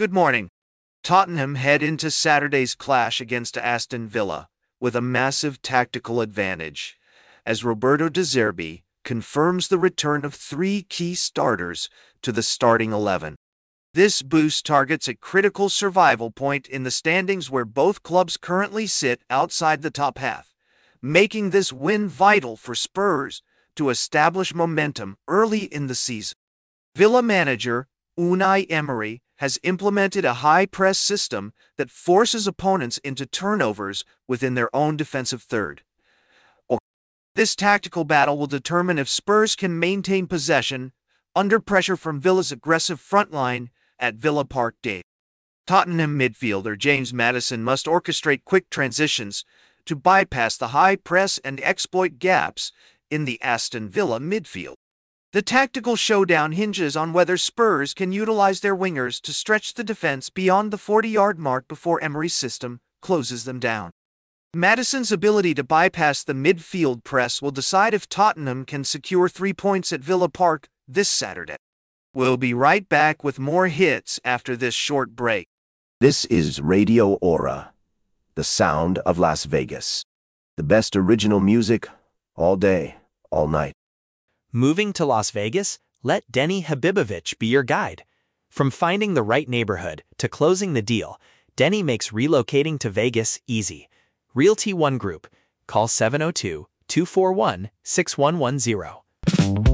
Good morning. Tottenham head into Saturday's clash against Aston Villa with a massive tactical advantage, as Roberto De Zerbi confirms the return of three key starters to the starting 11. This boost targets a critical survival point in the standings where both clubs currently sit outside the top half, making this win vital for Spurs to establish momentum early in the season. Villa manager Unai Emery has implemented a high-press system that forces opponents into turnovers within their own defensive third. This tactical battle will determine if Spurs can maintain possession under pressure from Villa's aggressive front line at Villa Park Day. Tottenham midfielder James Maddison must orchestrate quick transitions to bypass the high press and exploit gaps in the Aston Villa midfield. The tactical showdown hinges on whether Spurs can utilize their wingers to stretch the defense beyond the 40-yard mark before Emery's system closes them down. Maddison's ability to bypass the midfield press will decide if Tottenham can secure 3 points at Villa Park this Saturday. We'll be right back with more hits after this short break. This is Radio Aura, the sound of Las Vegas. The best original music, all day, all night. Moving to Las Vegas? Let Denny Habibovich be your guide. From finding the right neighborhood to closing the deal, Denny makes relocating to Vegas easy. Realty One Group. Call 702-241-6110.